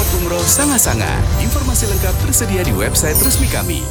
Umroh Sanga-Sanga. Informasi lengkap tersedia di website resmi kami.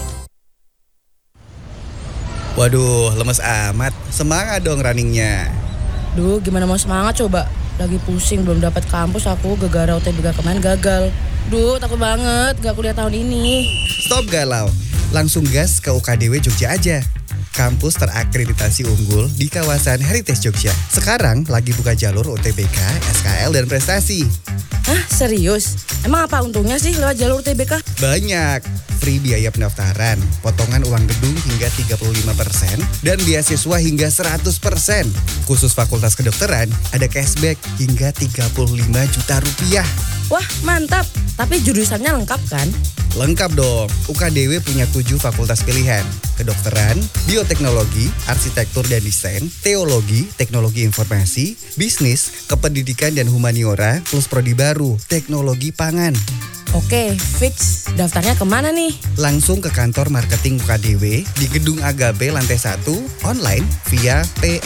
Waduh, lemes amat. Semangat dong runningnya. Duh, gimana mau semangat coba? Lagi pusing, belum dapat kampus aku, gara-gara UTBK kemarin gagal. Duh, takut banget gak kuliah tahun ini. Stop galau. Langsung gas ke UKDW Jogja aja. Kampus terakreditasi unggul di kawasan Heritage Jogja. Sekarang lagi buka jalur UTBK, SKL, dan prestasi. Hah, serius? Emang apa untungnya sih lewat jalur UTBK? Banyak. Free biaya pendaftaran, potongan uang gedung hingga 35%, dan beasiswa hingga 100%. Khusus fakultas kedokteran, ada cashback hingga 35 juta rupiah. Wah, mantap. Tapi jurusannya lengkap kan? Lengkap dong, UKDW punya 7 fakultas pilihan. Kedokteran, bioteknologi, arsitektur dan desain, teologi, teknologi informasi, bisnis, kependidikan dan humaniora, plus prodi baru, teknologi pangan. Oke, fix. Daftarnya kemana nih? Langsung ke kantor marketing UKDW di Gedung Agape lantai 1, online via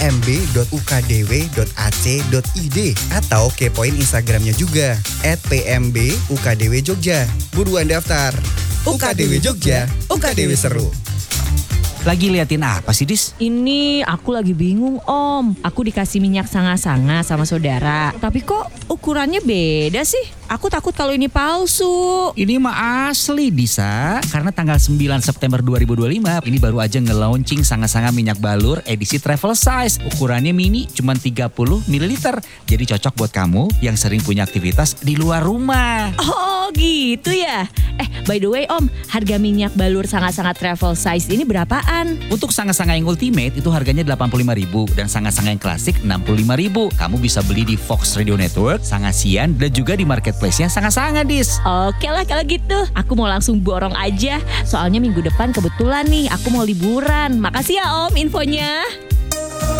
pmb.ukdw.ac.id atau kepoin Instagramnya juga @pmbukdwjogja. Buruan daftar. UKDW Jogja, UKDW seru. Lagi liatin apa sih, Dis? Ini aku lagi bingung, Om. Aku dikasih minyak sanga-sanga sama saudara. Tapi kok ukurannya beda sih? Aku takut kalau ini palsu. Ini mah asli, Disa. Karena tanggal 9 September 2025, ini baru aja nge-launching sanga-sanga minyak balur edisi travel size. Ukurannya mini, cuma 30 ml. Jadi cocok buat kamu yang sering punya aktivitas di luar rumah. Oh gitu ya? By the way Om, harga minyak balur sanga-sanga travel size ini berapaan? Untuk sanga-sanga yang ultimate itu harganya 85.000 dan sanga-sanga yang klasik 65.000. Kamu bisa beli di Fox Radio Network, Sangasian, dan juga di marketplace-nya Sanga-Sanga, Dis. Oke lah kalau gitu, aku mau langsung borong aja. Soalnya minggu depan kebetulan nih aku mau liburan. Makasih ya Om infonya.